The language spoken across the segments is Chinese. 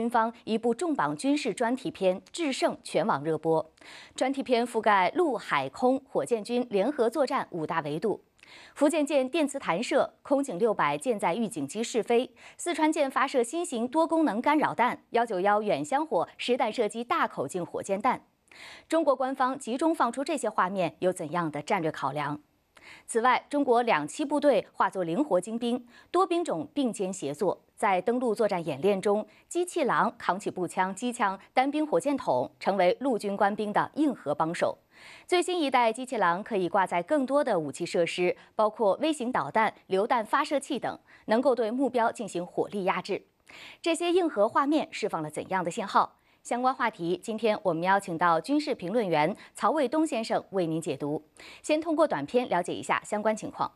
军方一部重磅军事专题片《制胜》全网热播。专题片覆盖陆海空火箭军联合作战5大维度。福建舰电磁弹射，空警600舰载预警机试飞；四川舰发射新型多功能干扰弹，191远香火实弹射击大口径火箭弹。中国官方集中放出这些画面，有怎样的战略考量？此外，中国2栖部队化作灵活精兵，多兵种并肩协作，在登陆作战演练中，机器狼扛起步枪、机枪、单兵火箭筒，成为陆军官兵的硬核帮手。最新一代机器狼可以挂载更多的武器设施，包括微型导弹、榴弹发射器等，能够对目标进行火力压制。这些硬核画面释放了怎样的信号？相关话题，今天我们邀请到军事评论员曹卫东先生为您解读。先通过短片了解一下相关情况。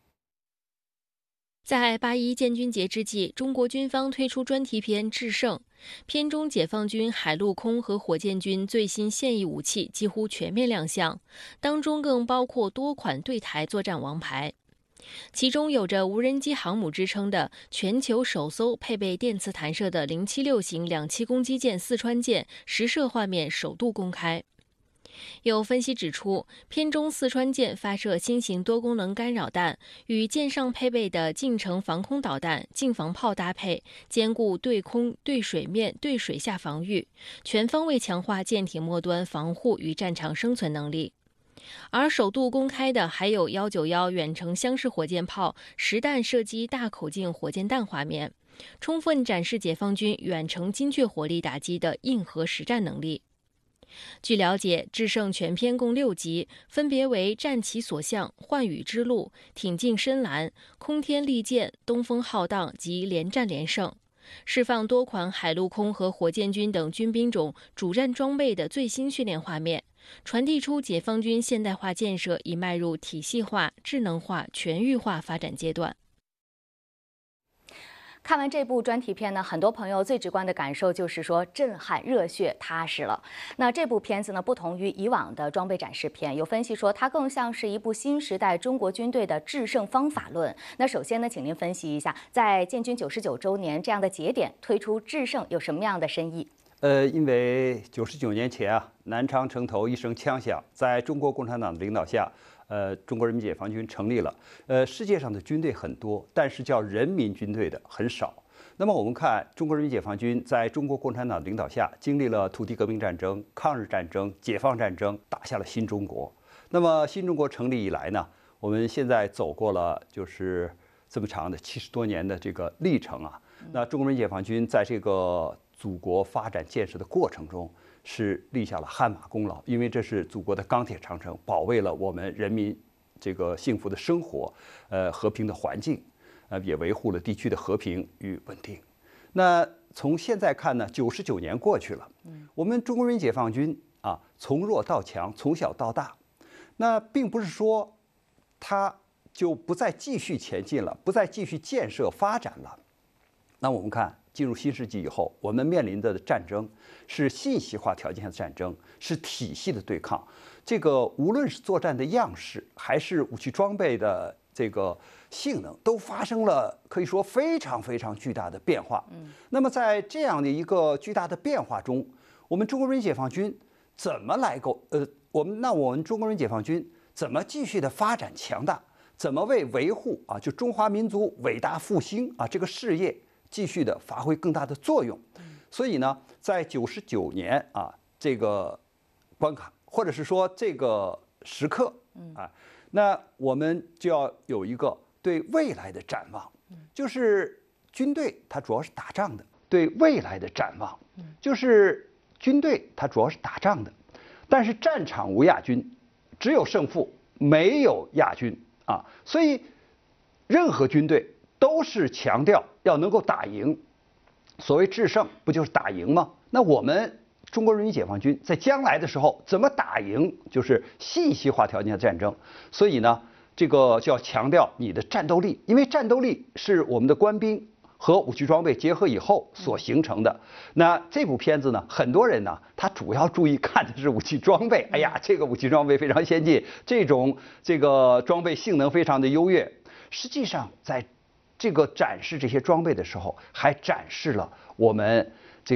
在8·1建军节之际，中国军方推出专题片《制胜》，片中解放军海陆空和火箭军最新现役武器几乎全面亮相，当中更包括多款对台作战王牌。其中有着无人机航母之称的全球首艘配备电磁弹射的076型两栖攻击舰四川舰实射画面首度公开。有分析指出，片中四川舰发射新型多功能干扰弹，与舰上配备的近程防空导弹、近防炮搭配，兼顾对空、对水面、对水下防御，全方位强化舰艇末端防护与战场生存能力。而首度公开的还有191远程箱式火箭炮实弹射击大口径火箭弹画面，充分展示解放军远程精确火力打击的硬核实战能力。据了解，制胜全片共6集，分别为战其所向、寰宇之路、挺进深蓝、空天利剑、东风浩荡及连战连胜，释放多款海陆空和火箭军等军兵种主战装备的最新训练画面，传递出解放军现代化建设已迈入体系化、智能化、全域化发展阶段。 看完这部专题片呢，很多朋友最直观的感受就是说震撼、热血、踏实了。那这部片子呢，不同于以往的装备展示片，有分析说它更像是一部新时代中国军队的制胜方法论。那首先呢，请您分析一下，在建军99周年这样的节点推出制胜有什么样的深意？ 因为99年前啊，南昌城头一声枪响，在中国共产党的领导下，中国人民解放军成立了。世界上的军队很多，但是叫人民军队的很少。那么我们看中国人民解放军在中国共产党的领导下，经历了土地革命战争、抗日战争、解放战争，打下了新中国。那么新中国成立以来呢，我们现在走过了就是这么长的70多年的这个历程啊。那中国人民解放军在这个祖国发展建设的过程中，是立下了汗马功劳，因为这是祖国的钢铁长城，保卫了我们人民这个幸福的生活，和平的环境，也维护了地区的和平与稳定。那从现在看呢，99年过去了，我们中国人民解放军啊，从弱到强，从小到大，那并不是说它就不再继续前进了，不再继续建设发展了。那我们看，进入新世纪以后，我们面临的战争是信息化条件下的战争，是体系的对抗。这个无论是作战的样式，还是武器装备的这个性能，都发生了可以说非常非常巨大的变化。那么在这样的一个巨大的变化中，我们中国人民解放军怎么来我们中国人民解放军怎么继续的发展强大？怎么为维护啊就中华民族伟大复兴啊这个事业继续的发挥更大的作用？所以呢，在99年啊这个关卡，或者是说这个时刻啊，那我们就要有一个对未来的展望，就是军队它主要是打仗的，对未来的展望，就是军队它主要是打仗的，但是战场无亚军，只有胜负，没有亚军啊，所以任何军队都是强调要能够打赢。所谓制胜，不就是打赢吗？那我们中国人民解放军在将来的时候怎么打赢，就是信息化条件下战争。所以呢，这个就要强调你的战斗力，因为战斗力是我们的官兵和武器装备结合以后所形成的。那这部片子呢，很多人呢，他主要注意看的是武器装备。哎呀，这个武器装备非常先进，这个装备性能非常的优越。实际上，在这个展示这些装备的时候，还展示了我们